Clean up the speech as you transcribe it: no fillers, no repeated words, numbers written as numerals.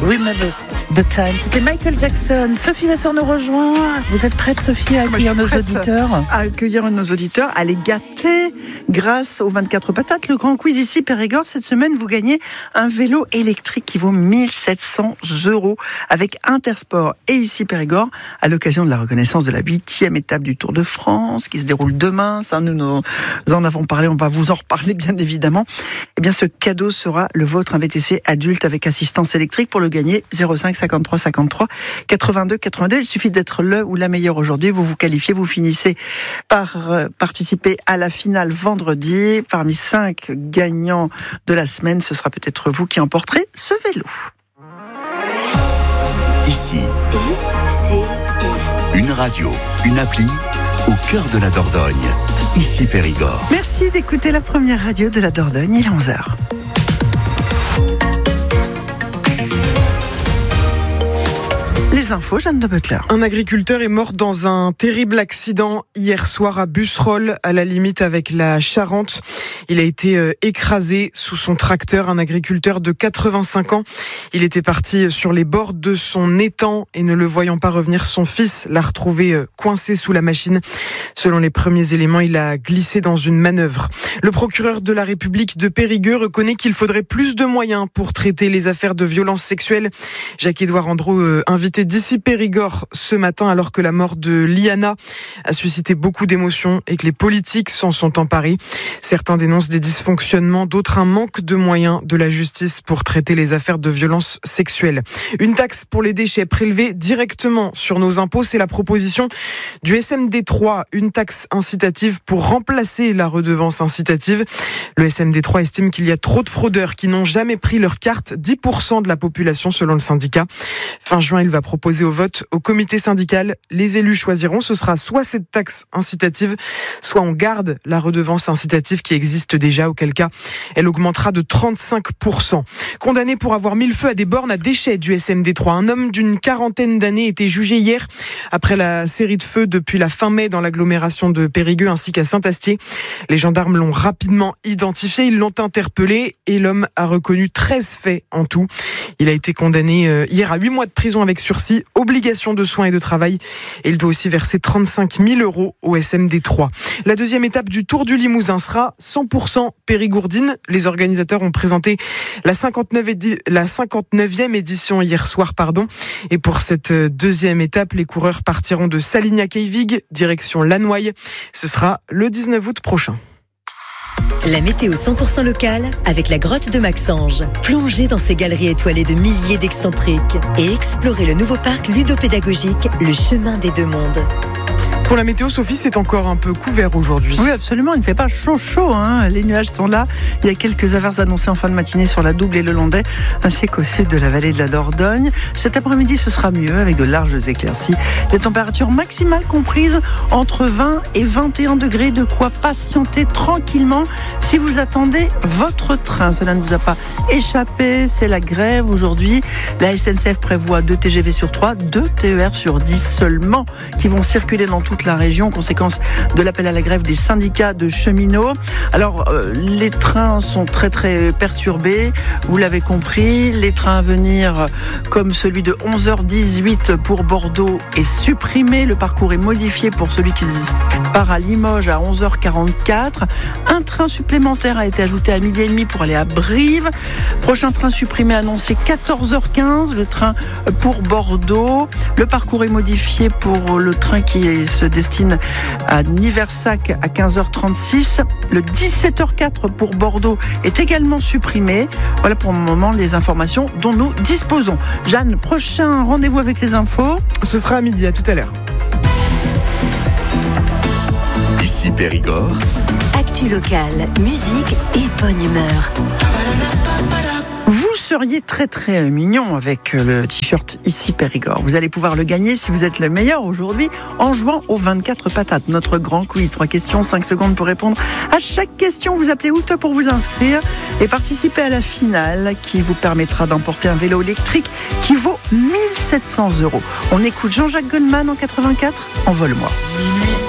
Remember the Time. C'était Michael Jackson. Sophie Vasseur nous rejoint. Vous êtes prête, Sophie, à accueillir nos auditeurs? À accueillir nos auditeurs, à les gâter grâce aux 24 patates. Le grand quiz ici, Périgord. Cette semaine, vous gagnez un vélo électrique qui vaut 1 700 € avec Intersport et ici Périgord à l'occasion de la reconnaissance de la 8e étape du Tour de France qui se déroule demain. Ça, nous en avons parlé. On va vous en reparler, bien évidemment. Eh bien, ce cadeau sera le vôtre, un VTC adulte avec assistance électrique. Pour le gagner, 05 53 53 82 82. Il suffit d'être le ou la meilleure aujourd'hui. Vous vous qualifiez, vous finissez par participer à la finale vendredi. Parmi 5 gagnants de la semaine, ce sera peut-être vous qui emporterez ce vélo. Ici, une radio, une appli au cœur de la Dordogne. Ici Périgord. Merci d'écouter la première radio de la Dordogne. Il est 11h. Les infos, Jeanne de Butler. Un agriculteur est mort dans un terrible accident hier soir à Busserolles, à la limite avec la Charente. Il a été écrasé sous son tracteur, un agriculteur de 85 ans. Il était parti sur les bords de son étang et ne le voyant pas revenir, son fils l'a retrouvé coincé sous la machine. Selon les premiers éléments, il a glissé dans une manœuvre. Le procureur de la République de Périgueux reconnaît qu'il faudrait plus de moyens pour traiter les affaires de violences sexuelles. Jacques-Édouard Andreau, invité d'ici Périgord ce matin, alors que la mort de Liana a suscité beaucoup d'émotions et que les politiques s'en sont emparés. Certains dénoncent des dysfonctionnements, d'autres un manque de moyens de la justice pour traiter les affaires de violences sexuelles. Une taxe pour les déchets prélevée directement sur nos impôts, c'est la proposition du SMD3, une taxe incitative pour remplacer la redevance incitative. Le SMD3 estime qu'il y a trop de fraudeurs qui n'ont jamais pris leur carte, 10% de la population selon le syndicat. Fin juin, il va proposer au vote au comité syndical. Les élus choisiront, ce sera soit cette taxe incitative, soit on garde la redevance incitative qui existe déjà, auquel cas elle augmentera de 35%. Condamné pour avoir mis le feu à des bornes à déchets du SMD3, un homme d'une quarantaine d'années était jugé hier après la série de feux depuis la fin mai dans l'agglomération de Périgueux ainsi qu'à Saint-Astier. Les gendarmes l'ont rapidement identifié, ils l'ont interpellé et l'homme a reconnu 13 faits en tout. Il a été condamné hier à 8 mois de prison avec sursis, obligation de soins et de travail, et il doit aussi verser 35 000 € au SMD3. La deuxième étape du Tour du Limousin sera 100% périgourdine. Les organisateurs ont présenté la 59e édition hier soir, Et pour cette deuxième étape, les coureurs partiront de Salignac-Eyvig, direction Lannoy. Ce sera le 19 août prochain. La météo 100% locale avec la grotte de Maxange. Plongez dans ces galeries étoilées de milliers d'excentriques et explorez le nouveau parc ludopédagogique, le chemin des deux mondes. Pour la météo, Sophie, c'est encore un peu couvert aujourd'hui. Oui, absolument. Il ne fait pas chaud, hein. Les nuages sont là. Il y a quelques averses annoncées en fin de matinée sur la Double et le Landais, ainsi qu'au sud de la vallée de la Dordogne. Cet après-midi, ce sera mieux avec de larges éclaircies. Des températures maximales comprises entre 20 et 21 degrés. De quoi patienter tranquillement si vous attendez votre train. Cela ne vous a pas échappé. C'est la grève aujourd'hui. La SNCF prévoit 2 TGV sur 3, 2 TER sur 10 seulement qui vont circuler dans toute la région, conséquence de l'appel à la grève des syndicats de cheminots. Alors, les trains sont très très perturbés, vous l'avez compris. Les trains à venir, comme celui de 11h18 pour Bordeaux, est supprimé. Le parcours est modifié pour celui qui part à Limoges à 11h44. Un train supplémentaire a été ajouté à 12h30 pour aller à Brive. Prochain train supprimé annoncé 14h15, le train pour Bordeaux. Le parcours est modifié pour le train qui se destine à Niversac à 15h36. Le 17h04 pour Bordeaux est également supprimé. Voilà pour le moment les informations dont nous disposons. Jeanne, prochain rendez-vous avec les infos. Ce sera à midi, à tout à l'heure. Ici Périgord. Actu locale, musique et bonne humeur. Vous seriez très très mignon avec le t-shirt Ici Périgord. Vous allez pouvoir le gagner si vous êtes le meilleur aujourd'hui en jouant aux 24 patates. Notre grand quiz, 3 questions, 5 secondes pour répondre à chaque question. Vous appelez Out pour vous inscrire et participer à la finale qui vous permettra d'emporter un vélo électrique qui vaut 1 700 €. On écoute Jean-Jacques Goldman en 84, Envole-moi.